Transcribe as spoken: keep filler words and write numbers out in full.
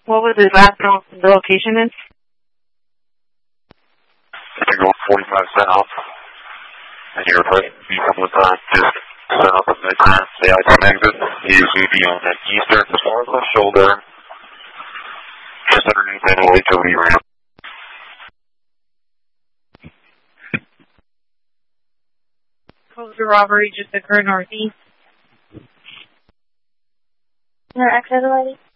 What was his last no the location is? I think go forty-five south. And you're right, be a couple of times, just south of the time, stay out on exit. He is going to be on that eastern, as far as the shoulder, just underneath that H O V ramp. Code to robbery just occurred northeast. Is there access already?